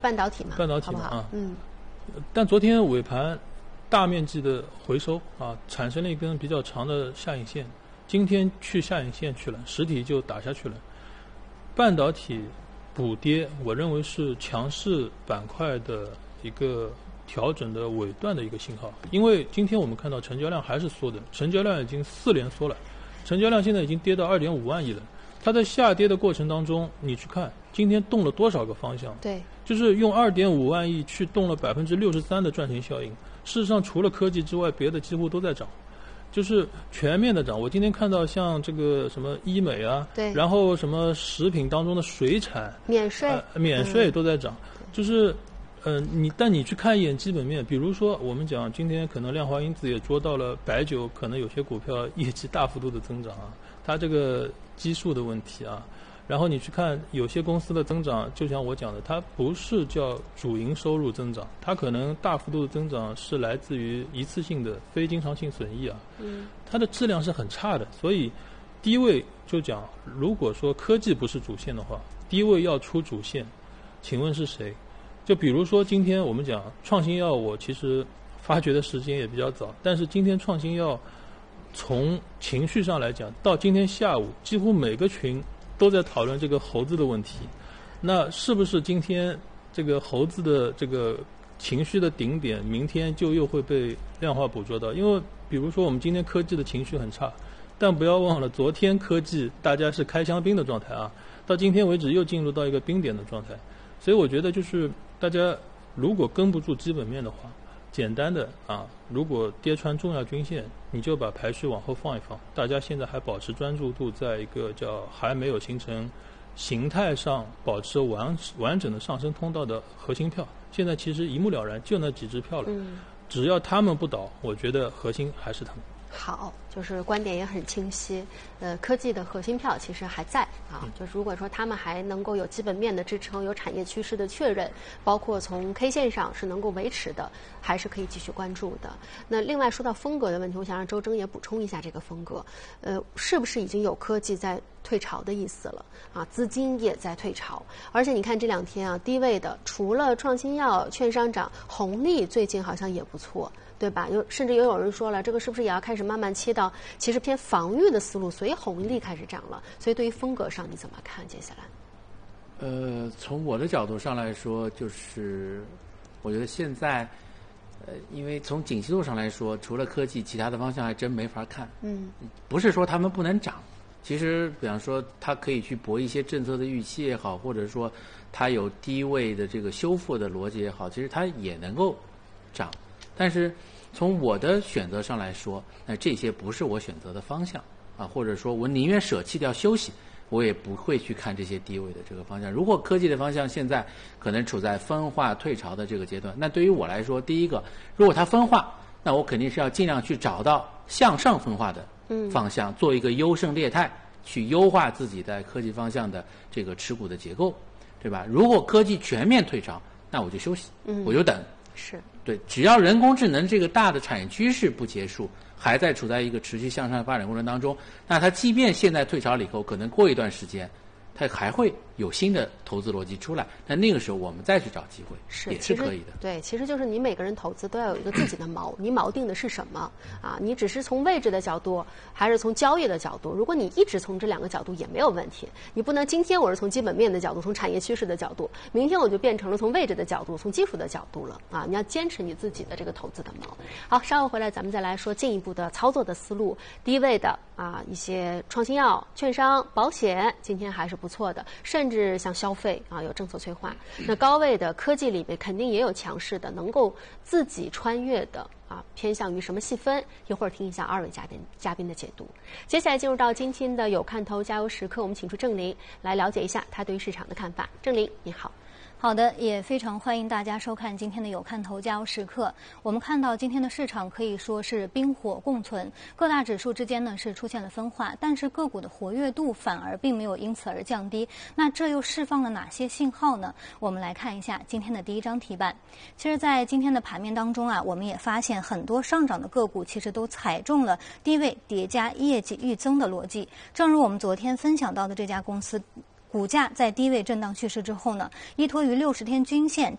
半导体嘛， 半导体嘛好不好？ 但昨天尾盘大面积的回收啊，产生了一根比较长的下影线，今天去下影线去了，实体就打下去了。半导体补跌，我认为是强势板块的一个调整的尾段的一个信号，因为今天我们看到成交量还是缩的，成交量已经4连缩了，成交量现在已经跌到2.5万亿了。它在下跌的过程当中，你去看今天动了多少个方向？ 对， 就是用2.5万亿去动了63%的赚钱效应。事实上，除了科技之外，别的几乎都在涨，就是全面的涨。我今天看到像这个什么医美啊， 对， 然后什么食品当中的水产免税都在涨，就是但你去看一眼基本面，比如说我们讲今天可能量化因子也捉到了白酒，可能有些股票业绩大幅度的增长啊，它这个基数的问题啊。然后你去看有些公司的增长，就像我讲的，它不是叫主营收入增长，它可能大幅度的增长是来自于一次性的非经常性损益啊，它的质量是很差的。所以低位就讲，如果说科技不是主线的话，低位要出主线，请问是谁？就比如说今天我们讲创新药，我其实发掘的时间也比较早，但是今天创新药从情绪上来讲，到今天下午几乎每个群都在讨论这个猴子的问题，那是不是今天这个猴子的这个情绪的顶点，明天就又会被量化捕捉到？因为比如说我们今天科技的情绪很差，但不要忘了昨天科技大家是开香槟的状态啊，到今天为止又进入到一个冰点的状态，所以我觉得就是大家如果跟不住基本面的话，简单的啊，如果跌穿重要均线，你就把排序往后放一放。大家现在还保持专注度，在一个叫还没有形成形态上保持完整的上升通道的核心票，现在其实一目了然，就那几只票了。只要他们不倒，我觉得核心还是他们。 好，就是观点也很清晰。科技的核心票其实还在啊，就是如果说他们还能够有基本面的支撑，有产业趋势的确认，包括从 K 线上是能够维持的，还是可以继续关注的。那另外说到风格的问题，我想让周征也补充一下这个风格。是不是已经有科技在退潮的意思了啊？资金也在退潮，而且你看这2天啊，低位的除了创新药、券商涨，红利最近好像也不错。对吧？甚至有人说了，这个是不是也要开始慢慢切到其实偏防御的思路，所以红利开始涨了。所以对于风格上你怎么看？接下来， 从我的角度上来说，就是我觉得现在，因为从景气度上来说，除了科技，其他的方向还真没法看。不是说他们不能涨，其实比方说它可以去博一些政策的预期也好，或者说它有低位的这个修复的逻辑也好，其实它也能够涨，但是从我的选择上来说，那这些不是我选择的方向啊，或者说我宁愿舍弃掉休息，我也不会去看这些低位的这个方向。如果科技的方向现在可能处在分化退潮的这个阶段，那对于我来说，第一个，如果它分化，那我肯定是要尽量去找到向上分化的方向，做一个优胜劣汰，去优化自己在科技方向的这个持股的结构，对吧？如果科技全面退潮，那我就休息，我就等。 是对，只要人工智能这个大的产业趋势不结束，还在处在一个持续向上的发展过程当中，那它即便现在退潮了以后，可能过一段时间它还会有新的投资逻辑出来，那个时候我们再去找机会也是可以的。 对，其实就是你每个人投资都要有一个自己的锚，你锚定的是什么啊？你只是从位置的角度，还是从交易的角度？如果你一直从这2个角度也没有问题，你不能今天我是从基本面的角度，从产业趋势的角度，明天我就变成了从位置的角度，从技术的角度了啊！你要坚持你自己的这个投资的锚。好，稍后回来咱们再来说进一步的操作的思路。低位的啊，一些创新药、券商、保险今天还是不错的，甚至像消费啊有政策催化。那高位的科技里面肯定也有强势的，能够自己穿越的啊，偏向于什么细分？一会儿听一下2位嘉宾的解读。接下来进入到今天的有看头加油时刻，我们请出郑林来了解一下他对于市场的看法。郑林，你好。 好的，也非常欢迎大家收看今天的有看头加油时刻。我们看到今天的市场可以说是冰火共存，各大指数之间呢是出现了分化，但是个股的活跃度反而并没有因此而降低。那这又释放了哪些信号呢？我们来看一下今天的第一张题板。其实在今天的盘面当中啊，我们也发现很多上涨的个股其实都踩中了低位叠加业绩预增的逻辑。正如我们昨天分享到的这家公司股价在低位震荡蓄势之后呢，依托于60天均线